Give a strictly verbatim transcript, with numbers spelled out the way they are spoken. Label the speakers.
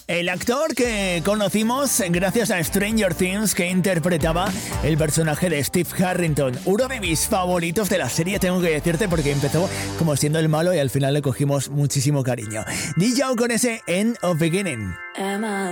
Speaker 1: El actor que conocimos gracias a Stranger Things, que interpretaba el personaje de Steve Harrington. Uno de mis favoritos de la serie, tengo que decirte, porque empezó como siendo el malo y al final le cogimos muchísimo cariño. D J con ese End of Beginning.